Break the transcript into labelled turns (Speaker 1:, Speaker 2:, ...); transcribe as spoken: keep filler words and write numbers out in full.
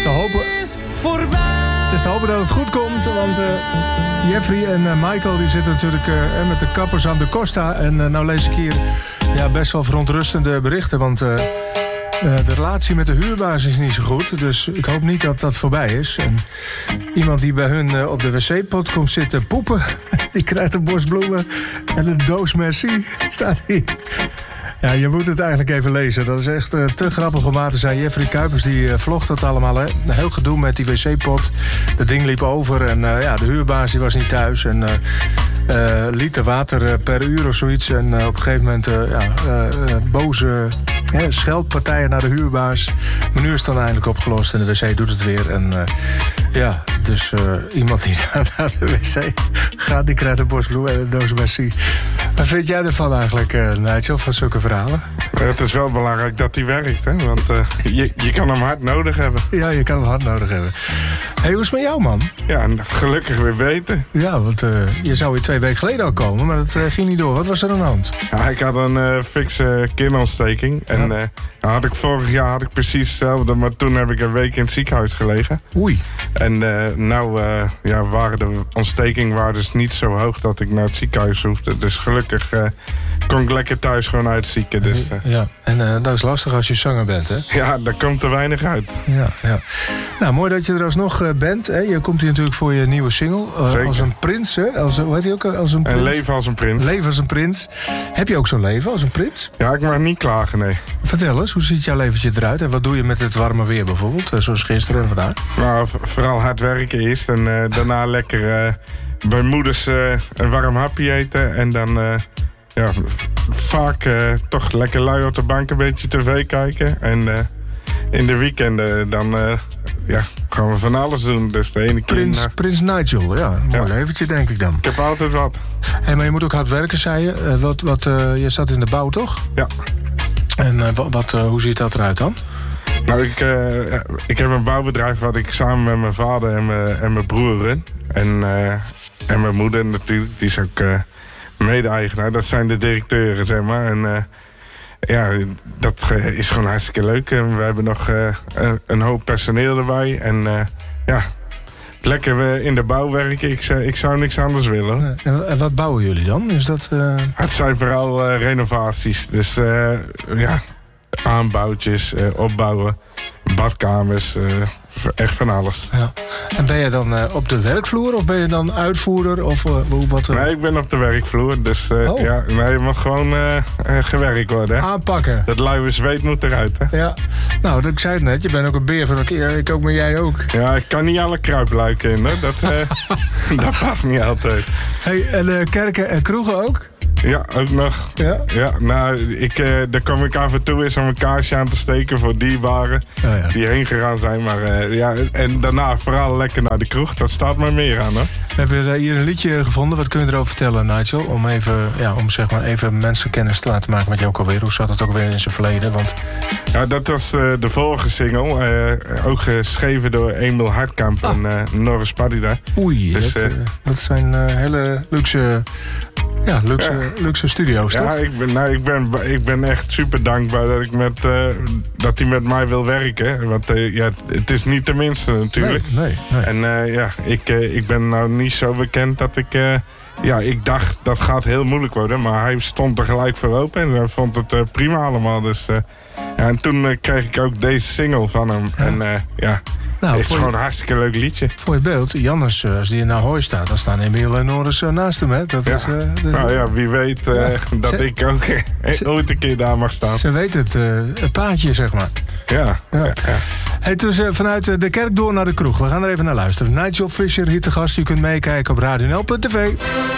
Speaker 1: te hopen... Het is te hopen dat het goed komt, want uh, Jeffrey en uh, Michael die zitten natuurlijk uh, met de kappers aan de Costa. En uh, nou lees ik hier ja, best wel verontrustende berichten, want... Uh, Uh, de relatie met de huurbaas is niet zo goed, dus ik hoop niet dat dat voorbij is. En iemand die bij hun uh, op de wc-pot komt zitten poepen, die krijgt een bos bloemen en een doos merci, staat hier. Ja, je moet het eigenlijk even lezen. Dat is echt uh, te grappig om aan te zijn. Jeffrey Kuipers die uh, vlogt dat allemaal. Hè. Een heel gedoe met die wc-pot. Dat ding liep over en uh, ja, de huurbaas die was niet thuis. En uh, uh, liter water uh, per uur of zoiets. En uh, op een gegeven moment uh, ja, uh, uh, boze uh, scheldpartijen naar de huurbaas. Maar nu is het dan eindelijk opgelost en de wc doet het weer. En uh, ja, dus uh, iemand die naar de wc gaat, die krijgt een bos bloemen en een doos merci. Wat vind jij ervan eigenlijk, uh, Nigel, van zulke verhalen?
Speaker 2: Het is wel belangrijk dat hij werkt, hè? Want uh, je, je kan hem hard nodig hebben.
Speaker 1: Ja, je kan hem hard nodig hebben. Hé, hey, hoe is het met jou, man?
Speaker 2: Ja, gelukkig weer beter.
Speaker 1: Ja, want uh, je zou hier twee weken geleden al komen, maar dat uh, ging niet door. Wat was er aan de hand?
Speaker 2: Ja, ik had een uh, fikse kinontsteking. En ja. uh, had ik vorig jaar had ik precies hetzelfde, maar toen heb ik een week in het ziekenhuis gelegen.
Speaker 1: Oei.
Speaker 2: En uh, nou uh, ja, waren de ontstekingwaardes niet zo hoog dat ik naar het ziekenhuis hoefde. Dus gelukkig uh, kon ik lekker thuis gewoon uitzieken. Dus, uh.
Speaker 1: Ja, en uh, dat is lastig als je zanger bent, hè?
Speaker 2: Ja, daar komt er weinig uit.
Speaker 1: Ja, ja. Nou, mooi dat je er alsnog uh, bent. Hè? Je komt hier natuurlijk voor je nieuwe single. Uh, als een prins, hè? Als, hoe heet hij ook? Als een prins?
Speaker 2: En leven als een prins.
Speaker 1: Leven als een prins. Heb je ook zo'n leven als een prins?
Speaker 2: Ja, ik mag niet klagen, nee.
Speaker 1: Vertel eens, hoe ziet jouw leventje eruit? En wat doe je met het warme weer bijvoorbeeld? Uh, zoals gisteren en vandaag.
Speaker 2: Nou, vooral hard werken eerst. En uh, daarna lekker uh, bij moeders uh, een warm hapje eten. En dan... Uh, Ja, vaak uh, toch lekker lui op de bank een beetje tv kijken. En uh, in de weekenden dan uh, ja, gaan we van alles doen. Dus de ene keer
Speaker 1: Prins,
Speaker 2: naar...
Speaker 1: Prins Nigel, ja. Een mooi
Speaker 2: ja.
Speaker 1: leventje, denk ik dan.
Speaker 2: Ik heb altijd wat.
Speaker 1: Hey, maar je moet ook hard werken, zei je. Uh, wat, wat, uh, je zat in de bouw, toch?
Speaker 2: Ja.
Speaker 1: En uh, wat, wat, uh, hoe ziet dat eruit dan?
Speaker 2: Nou, ik, uh, ik heb een bouwbedrijf wat ik samen met mijn vader en mijn, en mijn broer run. En, uh, en mijn moeder natuurlijk, die is ook... Uh, mede-eigenaar, dat zijn de directeuren, zeg maar. En uh, ja, dat uh, is gewoon hartstikke leuk. En we hebben nog uh, een, een hoop personeel erbij. En uh, ja, lekker uh, in de bouw werken. Ik, ik zou niks anders willen.
Speaker 1: En, en wat bouwen jullie dan? Is dat, uh...
Speaker 2: Het zijn vooral uh, renovaties. Dus uh, ja, aanbouwtjes, uh, opbouwen, badkamers, uh, echt van alles.
Speaker 1: Ja. En ben je dan uh, op de werkvloer of ben je dan uitvoerder? Of, uh, hoe, wat, uh...
Speaker 2: Nee, ik ben op de werkvloer. Dus uh,
Speaker 1: oh.
Speaker 2: ja, nee, je moet gewoon uh, uh, gewerkt worden. Hè?
Speaker 1: Aanpakken.
Speaker 2: Dat luie zweet moet eruit. Hè?
Speaker 1: Ja. Nou, ik zei het net, je bent ook een beer van elkaar. Ik ook, maar jij ook.
Speaker 2: Ja, ik kan niet alle kruipluiken in. Hè? Dat, uh, dat past niet altijd.
Speaker 1: Hey, en uh, kerken en kroegen ook?
Speaker 2: Ja, ook nog.
Speaker 1: Ja?
Speaker 2: Ja, nou, ik, uh, daar kom ik af en toe eens om een kaarsje aan te steken voor dierbaren
Speaker 1: oh ja.
Speaker 2: die heen gegaan zijn. Maar uh, ja, en daarna vooral lekker naar de kroeg. Dat staat mij meer aan, hoor.
Speaker 1: We hebben hier een liedje gevonden. Wat kun je erover vertellen, Nigel? Om even, ja, om zeg maar even mensen kennis te laten maken met jou ook alweer. Hoe zat het ook weer in zijn verleden? Want...
Speaker 2: Ja, dat was uh, de vorige single. Uh, ook geschreven door Emil Hartkamp oh. en uh, Norris Padida.
Speaker 1: Oei,
Speaker 2: dus,
Speaker 1: dat,
Speaker 2: uh,
Speaker 1: uh, dat zijn uh, hele luxe... Ja, luxe, ja. luxe studio's, toch?
Speaker 2: Ja, ik ben, nou, ik, ben, ik ben echt super dankbaar dat, ik met, uh, dat hij met mij wil werken. Want uh, ja, het is niet de minste natuurlijk.
Speaker 1: Nee, nee, nee.
Speaker 2: En uh, ja, ik, uh, ik ben nou niet zo bekend dat ik... Uh, ja, ik dacht dat gaat heel moeilijk worden. Maar hij stond er gelijk voor open en hij vond het uh, prima allemaal. Dus, uh, ja, en toen uh, kreeg ik ook deze single van hem. Ja. En uh, ja... Nou, het is gewoon je, een hartstikke leuk liedje.
Speaker 1: Voor je beeld, Jannes, als die in Ahoy staat, dan staan Emiel en Norris naast hem. Hè? Dat
Speaker 2: ja.
Speaker 1: is, uh, de,
Speaker 2: nou ja, wie weet uh, ja. dat ze, ik ook ze, ooit een keer daar mag staan.
Speaker 1: Ze weet het, uh, het paadje, zeg maar.
Speaker 2: Ja. ja. ja, ja.
Speaker 1: Hey, dus uh, vanuit de kerk door naar de kroeg. We gaan er even naar luisteren. Nigel Fisher, hier te gast. U kunt meekijken op radio n l punt t v.